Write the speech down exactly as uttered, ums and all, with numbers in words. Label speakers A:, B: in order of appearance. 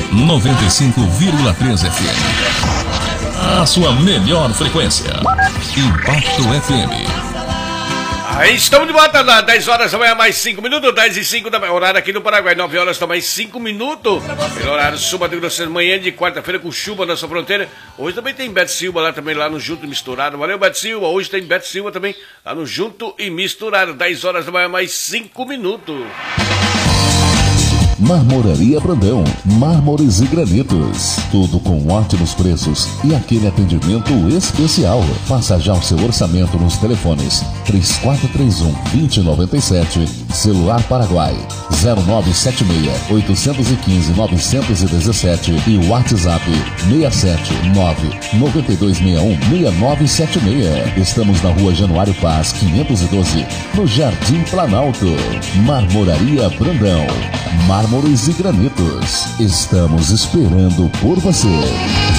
A: noventa e cinco vírgula três F M. A sua melhor frequência. Impacto F M.
B: Aí estamos de volta às dez horas da manhã, mais cinco minutos, dez e cinco da manhã, horário aqui no Paraguai, nove horas também, cinco minutos. Pelo horário sul, Mato Grosso, manhã de quarta-feira com chuva na nossa fronteira. Hoje também tem Beto Silva lá também, lá no Junto e Misturado. Valeu, Beto Silva. Hoje tem Beto Silva também lá no Junto e Misturado, dez horas da manhã, mais cinco minutos.
C: Marmoraria Brandão, mármores e granitos, tudo com ótimos preços e aquele atendimento especial. Faça já o seu orçamento nos telefones três quatro três um, dois zero nove sete, celular Paraguai zero nove sete seis, oito um cinco, nove um sete e o WhatsApp seis sete nove, nove dois seis um, seis nove sete seis. Estamos na Rua Januário Paz, quinhentos e doze, no Jardim Planalto. Marmoraria Brandão, mármores e granitos. Estamos esperando por você.